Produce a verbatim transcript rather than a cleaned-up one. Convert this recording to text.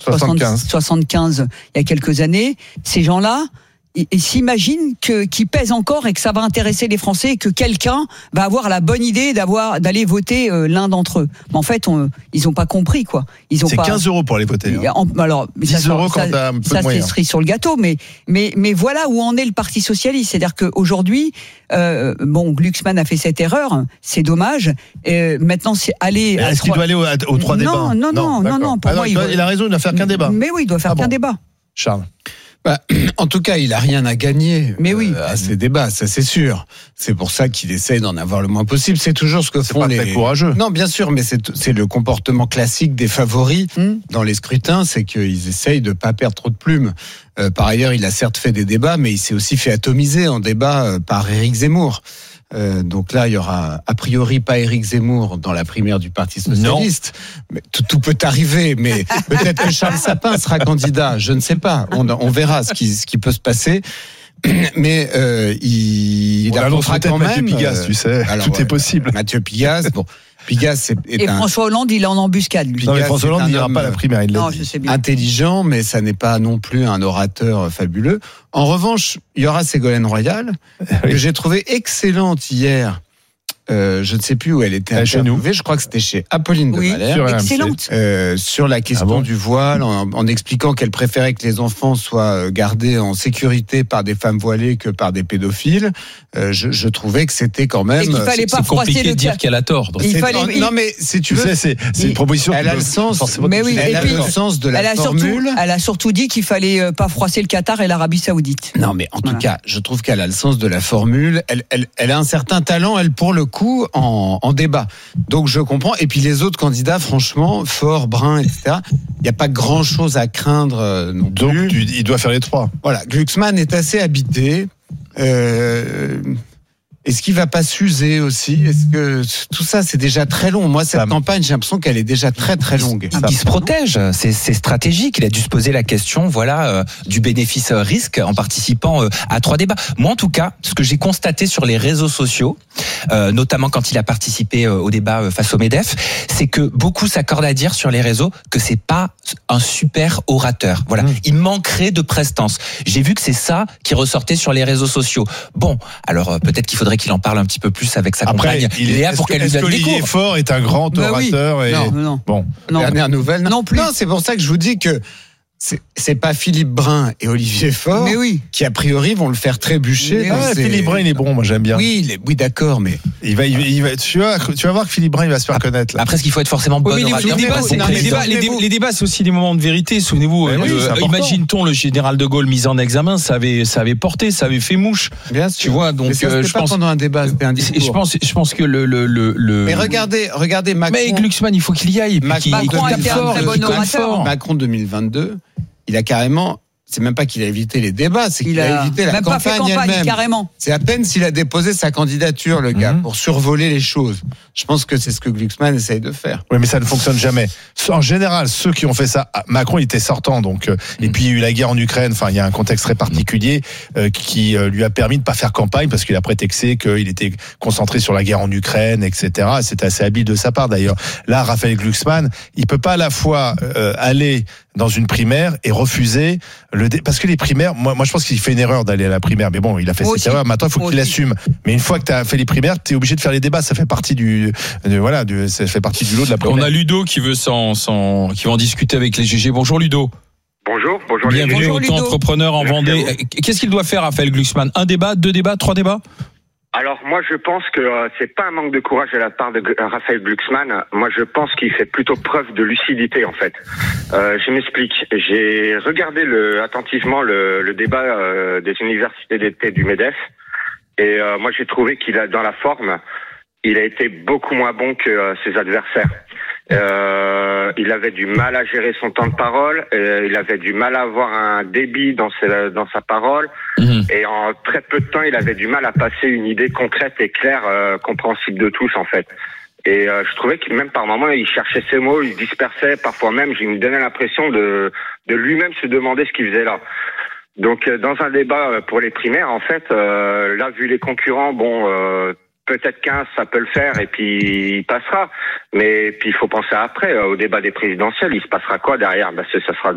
soixante-quinze. soixante-quinze, il y a quelques années, ces gens-là, et s'imaginent que, qu'ils pèsent encore et que ça va intéresser les Français et que quelqu'un va avoir la bonne idée d'avoir, d'aller voter euh, l'un d'entre eux. Mais en fait, on, ils n'ont pas compris, quoi. Ils ont c'est pas, quinze euros pour aller voter. Hein. En, alors, dix ça, euros ça, quand t'as un peu ça de moyens. c'est cerise sur le gâteau, mais, mais, mais voilà où en est le Parti Socialiste. C'est-à-dire qu'aujourd'hui, euh, bon, Glucksmann a fait cette erreur, c'est dommage. Euh, maintenant, c'est aller. Est-ce trois... qu'il doit aller aux, aux trois non, débats? Non, non, non, non, non. Pour ah moi, non, il, il, doit, doit... il a raison, il doit faire qu'un débat. Mais oui, il doit faire ah qu'un bon. débat. Charles. Bah, en tout cas, il a rien à gagner mais oui. euh, à ces débats, ça c'est sûr. C'est pour ça qu'il essaye d'en avoir le moins possible. C'est toujours ce que c'est font pas les. Très courageux. Non, bien sûr, mais c'est, c'est le comportement classique des favoris mmh. dans les scrutins, c'est qu'ils essayent de pas perdre trop de plumes. Euh, par ailleurs, il a certes fait des débats, mais il s'est aussi fait atomiser en débat euh, par Éric Zemmour. Euh, donc là, il y aura a priori pas Éric Zemmour dans la primaire du Parti Socialiste. Non. Mais tout, tout peut arriver, mais peut-être que Charles Sapin sera candidat. Je ne sais pas. On, on verra ce qui, ce qui peut se passer. Mais euh, il, il affrontera quand même. Mathieu Pigasse, tu sais. Alors, tout ouais, est possible. Mathieu Pigasse. Bon. Pigasse est, est et un... François Hollande, il est en embuscade, lui. Non, mais François Hollande, il n'ira pas à la primaire. Il non, je sais bien. Intelligent, mais ça n'est pas non plus un orateur fabuleux. En revanche, il y aura Ségolène Royal, oui. que j'ai trouvé excellente hier. Euh, je ne sais plus où elle était interviewée. Je crois que c'était chez Apolline oui, de Malherbe. Sur excellente. Euh, sur la question ah bon du voile, en, en expliquant qu'elle préférait que les enfants soient gardés en sécurité par des femmes voilées que par des pédophiles. Euh, je, je trouvais que c'était quand même. Et qu'il fallait pas c'est compliqué le de dire qu'elle a tort. Donc. Il c'est, fallait, non, il... non mais si tu veux, tu sais, c'est, c'est il, une proposition. Elle a le sens. Mais oui, elle et a puis, le sens de la elle a formule. Surtout, elle a surtout dit qu'il fallait pas froisser le Qatar et l'Arabie Saoudite. Non, mais en voilà. tout cas, je trouve qu'elle a le sens de la formule. Elle, elle, elle a un certain talent, elle pour le coup, en, en débat. Donc je comprends. Et puis les autres candidats, franchement, Faure, Brun, et cetera. Il n'y a pas grand-chose à craindre non Donc plus. Tu, il doit faire les trois. Voilà, Glucksmann est assez habité. Euh, Est-ce qu'il va pas s'user aussi? Est-ce que tout ça c'est déjà très long? Moi cette ça campagne j'ai l'impression qu'elle est déjà très très longue. Il, il se protège, c'est, c'est stratégique. Il a dû se poser la question, voilà, euh, du bénéfice-risque en participant euh, à trois débats. Moi en tout cas, ce que j'ai constaté sur les réseaux sociaux, euh, notamment quand il a participé euh, au débat euh, face au Medef, c'est que beaucoup s'accordent à dire sur les réseaux que c'est pas un super orateur. Voilà, mmh. il manquerait de prestance. J'ai vu que c'est ça qui ressortait sur les réseaux sociaux. Bon, alors euh, peut-être qu'il faudrait qu'il en parle un petit peu plus avec sa Après, compagne il est, Léa pour qu'elle lui donne des cours. Olivier Faure est un grand bah orateur oui. et non, non. bon. Non. Dernière nouvelle. Non, non plus. Non, c'est pour ça que je vous dis que c'est, c'est pas Philippe Brun et Olivier Faure mais oui. qui a priori vont le faire trébucher. Ah, ces... Philippe Brun il est bon, moi j'aime bien. Oui, il est, oui d'accord, mais il va, il va, il va, tu vas, tu vas voir que Philippe Brun il va se faire après, connaître. Là. Après, est-ce qu'il faut être forcément bon oui, les, les, débats, c'est, les, débats, les, débats, les débats, c'est aussi des moments de vérité. Souvenez-vous, oui, euh, imagine-t-on le général de Gaulle mis en examen, ça avait, ça avait porté, ça avait fait mouche. Bien sûr. Tu vois, donc mais ça, euh, je pas pense pendant un débat, c'était un discours. Je pense, je pense que le, le, le, le... Mais regardez, regardez Macron. Mais Glucksmann, il faut qu'il y aille. Macron, Macron a été un très bon orateur. Macron deux mille vingt-deux, il a carrément. C'est même pas qu'il a évité les débats, c'est qu'il il a, a évité la même campagne, pas fait campagne elle-même. Carrément. C'est à peine s'il a déposé sa candidature, le gars, mmh. pour survoler les choses. Je pense que c'est ce que Glucksmann essaye de faire. Oui, mais ça ne fonctionne jamais. En général, ceux qui ont fait ça, Macron il était sortant, donc mmh. et puis il y a eu la guerre en Ukraine. Enfin, il y a un contexte très particulier euh, qui euh, lui a permis de pas faire campagne parce qu'il a prétexté qu'il était concentré sur la guerre en Ukraine, et cetera. C'était assez habile de sa part d'ailleurs. Là, Raphaël Glucksmann, il peut pas à la fois euh, aller dans une primaire et refuser le dé... parce que les primaires, moi, moi je pense qu'il fait une erreur d'aller à la primaire, mais bon, il a fait cette erreur, maintenant il faut qu'il l'assume. Mais une fois que tu as fait les primaires, tu es obligé de faire les débats, ça fait partie du de, voilà, du, ça fait partie du lot de la primaire. On a Ludo qui veut s'en, s'en qui va en discuter avec les G G. Bonjour Ludo. Bonjour, bonjour. Bienvenue les auto-entrepreneur en Vendée. Qu'est-ce qu'il doit faire, Raphaël Glucksmann? Un débat, deux débats, trois débats? Alors moi je pense que euh, c'est pas un manque de courage de la part de euh, Raphaël Glucksmann. Moi je pense qu'il fait plutôt preuve de lucidité en fait. Euh, je m'explique. J'ai regardé le, attentivement le, le débat euh, des universités d'été du Medef et euh, moi j'ai trouvé qu'il a dans la forme, il a été beaucoup moins bon que euh, ses adversaires. Euh, il avait du mal à gérer son temps de parole, euh, il avait du mal à avoir un débit dans, ses, dans sa parole, mmh. et en très peu de temps, il avait du mal à passer une idée concrète et claire, euh, compréhensible de tous en fait. Et euh, je trouvais que même par moments, il cherchait ses mots, il se dispersait, parfois même, il me donnait l'impression de, de lui-même se demander ce qu'il faisait là. Donc euh, dans un débat pour les primaires, en fait, euh, là, vu les concurrents, bon... Euh, peut-être quinze, ça peut le faire et puis il passera. Mais puis il faut penser après, au débat des présidentielles, il se passera quoi derrière? Ben, ça sera